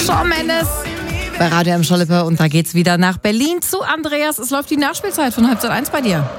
Shawn Mendes bei Radio M. Schalippe und da geht's wieder nach Berlin zu Andreas. Es läuft die Nachspielzeit von Halbzeit 1 bei dir.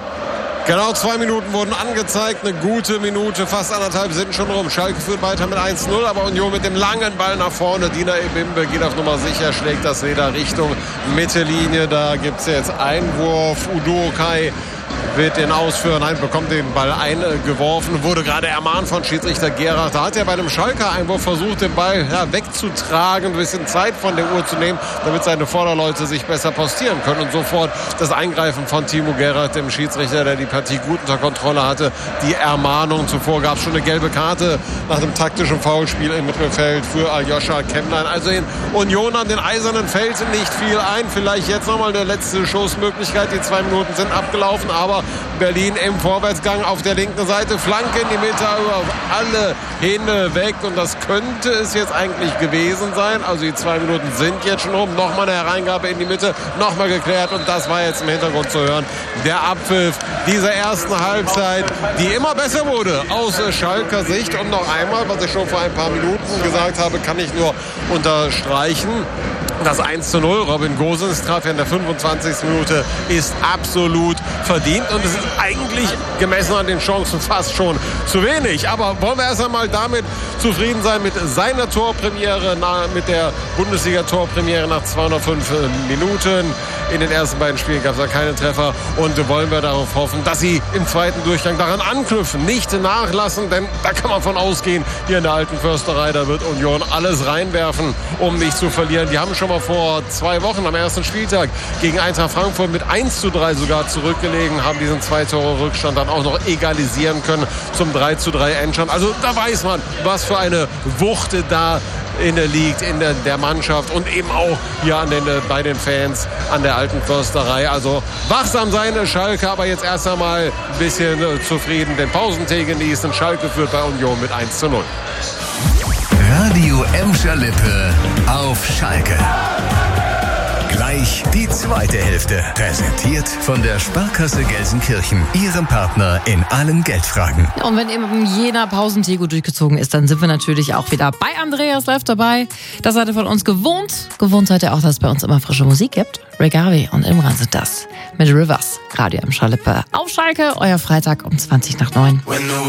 Genau, 2 Minuten wurden angezeigt, eine gute Minute, fast 1,5 sind schon rum. Schalke führt weiter mit 1-0, aber Union mit dem langen Ball nach vorne. Dina Ebimbe geht auf Nummer sicher, schlägt das wieder Richtung Mittellinie. Da gibt es jetzt Einwurf. Udokai wird den ausführen. Nein, bekommt den Ball eingeworfen. Wurde gerade ermahnt von Schiedsrichter Gerach. Da hat er bei einem Schalker Einwurf versucht, den Ball wegzutragen, ein bisschen Zeit von der Uhr zu nehmen, damit seine Vorderleute sich besser postieren können. Und sofort das Eingreifen von Timo Gerach, dem Schiedsrichter, der die Partie gut unter Kontrolle hatte. Die Ermahnung. Zuvor gab es schon eine gelbe Karte nach dem taktischen Foulspiel im Mittelfeld für Aljoscha Kemmlein. Also in Union an den Eisernen fällt nicht viel ein. Vielleicht jetzt nochmal eine letzte Schussmöglichkeit. Die 2 Minuten sind abgelaufen, aber Berlin im Vorwärtsgang auf der linken Seite. Flanke in die Mitte, über alle hinweg. Und das könnte es jetzt eigentlich gewesen sein. Also die 2 Minuten sind jetzt schon rum. Nochmal eine Hereingabe in die Mitte, nochmal geklärt. Und das war jetzt im Hintergrund zu hören. Der Abpfiff dieser ersten Halbzeit, die immer besser wurde aus Schalker Sicht. Und noch einmal, was ich schon vor ein paar Minuten gesagt habe, kann ich nur unterstreichen. Das 1:0, Robin Gosens traf ja in der 25. Minute, ist absolut verdient. Und es ist eigentlich gemessen an den Chancen fast schon zu wenig. Aber wollen wir erst einmal damit zufrieden sein mit seiner Torpremiere, mit der Bundesliga-Torpremiere nach 205 Minuten. In den ersten beiden Spielen gab es ja keine Treffer. Und wollen wir darauf hoffen, dass sie im zweiten Durchgang daran anknüpfen, nicht nachlassen. Denn da kann man von ausgehen, hier in der alten Försterei, da wird Union alles reinwerfen, um nicht zu verlieren. Die haben schon mal vor 2 Wochen am ersten Spieltag gegen Eintracht Frankfurt mit 1:3 sogar zurückgelegen, haben diesen 2-Tore-Rückstand dann auch noch egalisieren können zum 3:3 Endstand. Also da weiß man, was für eine Wucht da liegt in der Mannschaft und eben auch hier bei den Fans an der alten Försterei. Also wachsam sein, Schalke, aber jetzt erst einmal ein bisschen zufrieden den Pausentee genießen. Schalke führt bei Union mit 1:0. Radio M. Schalippe auf Schalke. Gleich die zweite Hälfte. Präsentiert von der Sparkasse Gelsenkirchen, Ihrem Partner in allen Geldfragen. Und wenn eben jener Pausentee gut durchgezogen ist, dann sind wir natürlich auch wieder bei Andreas live dabei. Das seid ihr von uns gewohnt. Gewohnt seid ihr auch, dass es bei uns immer frische Musik gibt. Ray Garvey und Imran sind das. Mit Rivers. Radio M. Schalippe auf Schalke. Euer Freitag um 20:09.